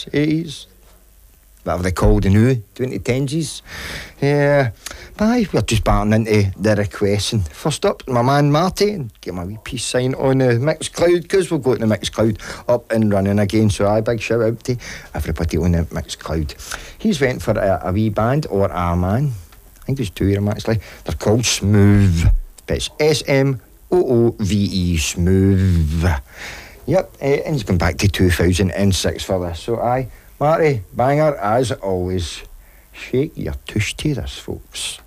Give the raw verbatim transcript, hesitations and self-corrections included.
eighties, whatever they called the new twenty tens. Yeah, but aye, we're just batting into the requests. And first up, my man Marty, and get my wee peace sign on the Mixcloud, because we'll go to the Mixcloud up and running again. So aye, big shout out to everybody on the Mixcloud. He's went for a, a wee band, or a man, I think there's two of them actually. They're called Smooth, but it's S M O O V E, Smooth. Yep, uh, and he's gone back to two thousand six for this. So aye, Marty, banger as always. Shake your tush to this, folks.